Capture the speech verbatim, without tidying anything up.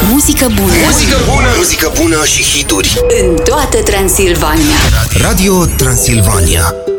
Muzică bună. Muzică bună. Muzică bună și hituri În toată Transilvania. Radio Transilvania.